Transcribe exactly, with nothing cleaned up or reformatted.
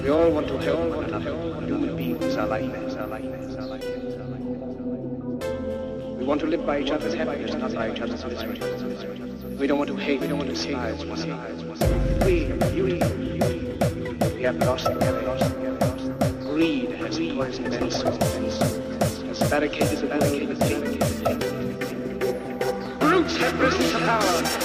We all want to help one another. Human beings are like that. We want to live by each other's happiness, not by each other's misery. We don't want to hate, we don't want to despise one another. We, you, we have lost, we have lost, we have lost. Greed has poisoned men's souls, has barricaded the barricaded faith. Brutes have risen to power.